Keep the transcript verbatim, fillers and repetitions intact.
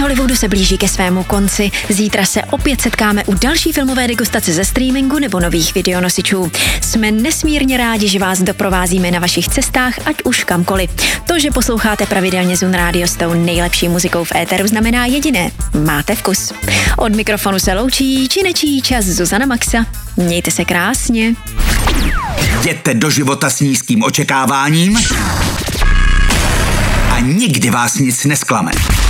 Hollywoodu se blíží ke svému konci. Zítra se opět setkáme u další filmové degustace ze streamingu nebo nových videonosičů. Jsme nesmírně rádi, že vás doprovázíme na vašich cestách, ať už kamkoliv. To, že posloucháte pravidelně Zun Radio s tou nejlepší muzikou v éteru, znamená jediné. Máte vkus. Od mikrofonu se loučí či nečí čas Zuzana Maxa. Mějte se krásně. Jděte do života s nízkým očekáváním a nikdy vás nic nesklame.